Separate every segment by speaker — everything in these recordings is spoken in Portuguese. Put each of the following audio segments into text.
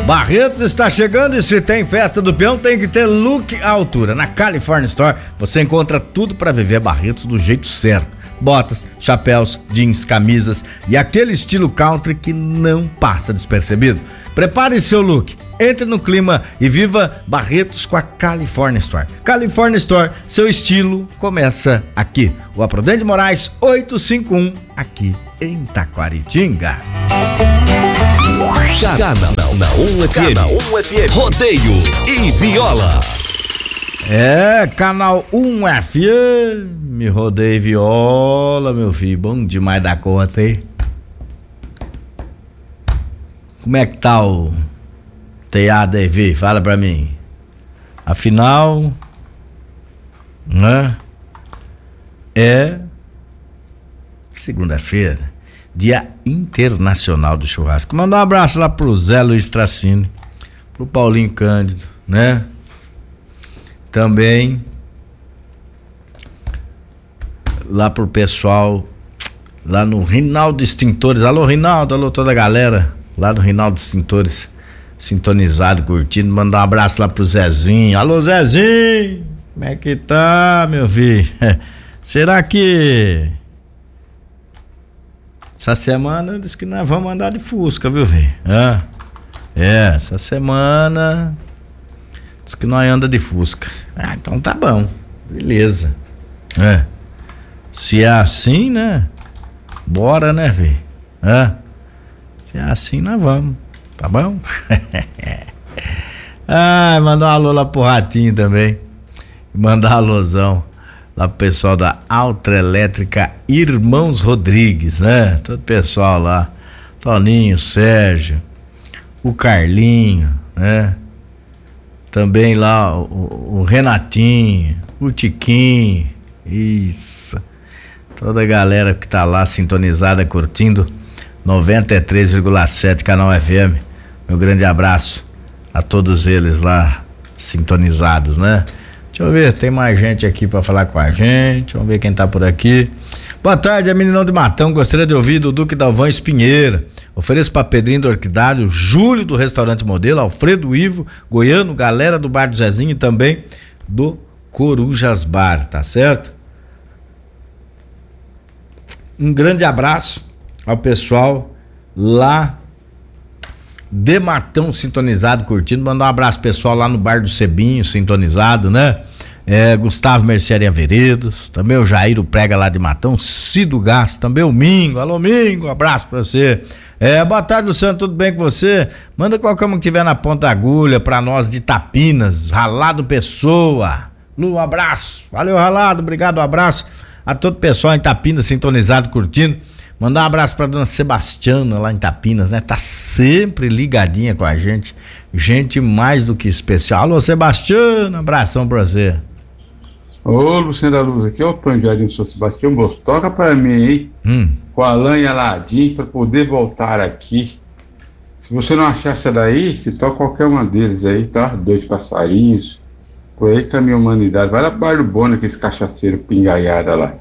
Speaker 1: Barretos está chegando e se tem festa do peão tem que ter look à altura. Na California Store você encontra tudo para viver Barretos do jeito certo. Botas, chapéus, jeans, camisas e aquele estilo country que não passa despercebido. Prepare seu look, entre no clima e viva Barretos com a California Store. California Store, seu estilo começa aqui. O Prudente Moraes 851, aqui em Taquaritinga.
Speaker 2: Canal 1 FM, rodeio e viola.
Speaker 1: Canal 1 FM, rodeio e viola, meu filho, bom demais da conta, hein? Como é que tá o TADV? Fala pra mim. Afinal, né? É segunda-feira, Dia Internacional do Churrasco. Manda um abraço lá pro Zé Luiz Tracini, pro Paulinho Cândido, né? Também lá pro pessoal lá no Rinaldo Extintores. Alô, Rinaldo, alô, toda a galera lá do Rinaldo Extintores sintonizado, curtindo. Mandar um abraço lá pro Zezinho. Alô, Zezinho, como é que tá, meu filho? Será que essa semana diz que nós vamos andar de Fusca, viu, velho? Essa semana diz que nós anda de Fusca. Então tá bom, beleza. Se é assim, né? Bora, né, velho? Se é assim, nós vamos, tá bom? Mandar um alô lá pro Ratinho também. Mandar um alôzão lá pro pessoal da Autoelétrica Irmãos Rodrigues, né? Todo o pessoal lá, Toninho, Sérgio, o Carlinho, né? Também lá o Renatinho, o Tiquinho, isso. Toda a galera que tá lá sintonizada, curtindo 93,7 Canal FM. Meu grande abraço a todos eles lá sintonizados, né? Deixa eu ver, tem mais gente aqui pra falar com a gente. Vamos ver quem tá por aqui. Boa tarde, é Meninão de Matão. Gostaria de ouvir do Duque Dalvão Espinheira. Ofereço pra Pedrinho do Orquidário, Júlio do Restaurante Modelo, Alfredo Ivo, Goiano, galera do Bar do Zezinho e também do Corujas Bar, tá certo? Um grande abraço ao pessoal lá de Matão sintonizado, curtindo. Mandar um abraço pessoal lá no Bar do Cebinho sintonizado, né? Gustavo Mercearia Veredas, também o Jairo Prega lá de Matão, Cido Gás, também o Mingo. Alô, Mingo, um abraço pra você. Boa tarde, Luciano, tudo bem com você? Manda qualquer um que tiver na ponta da agulha pra nós de Tapinas, Ralado Pessoa. Lu, um abraço, valeu Ralado, obrigado, um abraço a todo o pessoal em Tapinas sintonizado, curtindo. Mandar um abraço pra dona Sebastiana lá em Tapinas, né? Tá sempre ligadinha com a gente. Gente mais do que especial. Alô, Sebastiana, abração pra você.
Speaker 3: Ô, Luciano da Luz, aqui é o Tonho Jardim do São Sebastião. Toca pra mim, hein? Com Alain e Aladim, pra poder voltar aqui. Se você não achar essa daí, você toca qualquer uma deles aí, tá? Dois passarinhos. Por aí que a minha humanidade. Vai lá pro Bar do Bona, que esse cachaceiro pingaiada lá.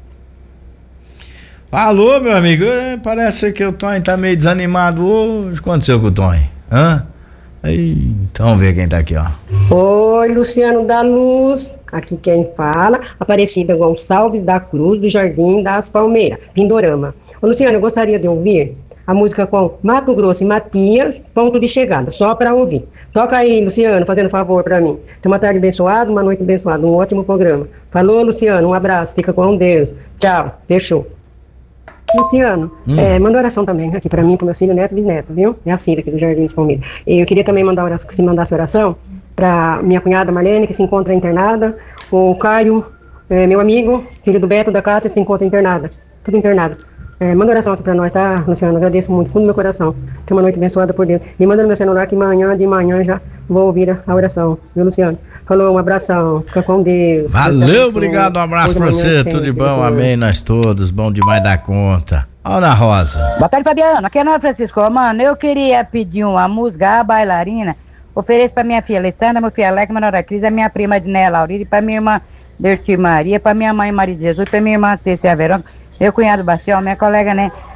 Speaker 1: Alô, meu amigo, parece que o Tonho tá meio desanimado hoje. O que aconteceu com o Tonho? Então vamos ver quem tá aqui, ó.
Speaker 4: Oi, Luciano da Luz, aqui quem fala, Aparecida Gonçalves da Cruz, do Jardim das Palmeiras, Pindorama. Ô, Luciano, eu gostaria de ouvir a música com Mato Grosso e Matias, Ponto de Chegada, só pra ouvir. Toca aí, Luciano, fazendo favor pra mim. Tenha uma tarde abençoada, uma noite abençoada, um ótimo programa. Falou, Luciano, um abraço, fica com Deus. Tchau, fechou. Luciano, manda oração também aqui pra mim, pro meu filho, neto e bisneto, viu? É a Cida aqui do Jardim dos Palmeiras. Eu queria também mandar oração, se mandasse oração pra minha cunhada Marlene, que se encontra internada, o Caio, meu amigo, filho do Beto, da Cátia, que se encontra internada, tudo internado. Manda oração aqui pra nós, tá, Luciano? Agradeço muito, fundo do meu coração. Tenha uma noite abençoada por Deus. E manda no meu celular que de manhã já vou ouvir a oração, viu, Luciano? Falou, um abração, fica com Deus.
Speaker 1: Valeu, obrigado, um abraço pra você, tudo de bom, amém, nós todos, bom demais da conta. Olha Ana Rosa.
Speaker 5: Boa tarde, Fabiano, aqui é Ana Francisco. Mano, eu queria pedir uma música, A Bailarina, ofereço pra minha filha Alessandra, meu filho Alex, Manora Cris, a minha prima Diné Laurida, e pra minha irmã Derti Maria, pra minha mãe Maria de Jesus, pra minha irmã Cecília Verônica, meu cunhado Bastião, minha colega, né,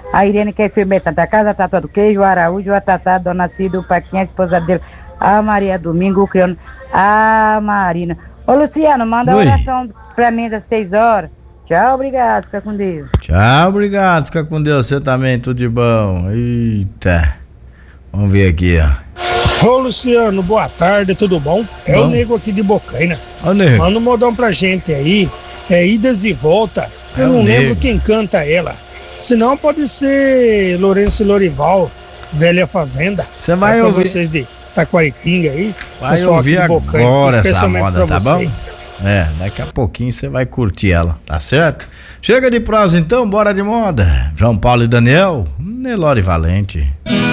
Speaker 5: A Irene, que é enfermeira Santa Casa, a Tata do Queijo, o Araújo, a Tatá, Dona Cida, o Paquinha, a esposa dele, a Maria Domingo, o Criano, a Marina. Ô, Luciano, manda a oração pra mim das 6 horas. Tchau, obrigado, fica com Deus.
Speaker 1: Tchau, obrigado, fica com Deus, você também, tudo de bom. Eita, vamos ver aqui, ó.
Speaker 6: Ô Luciano, boa tarde, tudo bom? É o Nego aqui de Bocaina. Manda um modão pra gente aí, idas e volta. Eu não lembro quem canta ela. Senão pode ser Lourenço e Lorival, Velha Fazenda.
Speaker 1: Você vai ouvir.
Speaker 6: Vocês de Taquaritinga aí.
Speaker 1: Vai ouvir agora essa moda, tá bom? Daqui a pouquinho você vai curtir ela, tá certo? Chega de prosa então, bora de moda. João Paulo e Daniel, Nelore Valente.